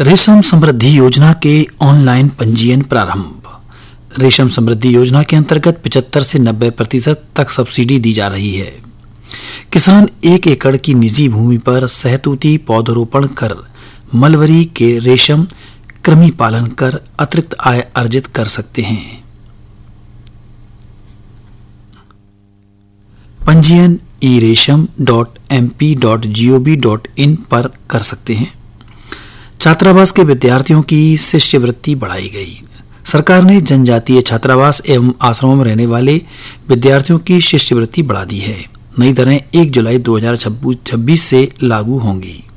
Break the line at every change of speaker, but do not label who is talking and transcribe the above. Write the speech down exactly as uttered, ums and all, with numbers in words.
रेशम समृद्धि योजना के ऑनलाइन पंजीयन प्रारंभ। रेशम समृद्धि योजना के अंतर्गत पचहत्तर से नब्बे प्रतिशत तक सब्सिडी दी जा रही है। किसान एक एकड़ की निजी भूमि पर सहतूती पौधरोपण कर मलबरी के रेशम कृमि पालन कर अतिरिक्त आय अर्जित कर सकते हैं। पंजीयन ई रेशम dot M P dot G O V dot in पर कर सकते हैं। छात्रावास के विद्यार्थियों की शिष्यवृत्ति बढ़ाई गई। सरकार ने जनजातीय छात्रावास एवं आश्रमों में रहने वाले विद्यार्थियों की शिष्यवृत्ति बढ़ा दी है। नई दरें एक जुलाई दो हजार छब्बीस से लागू होंगी।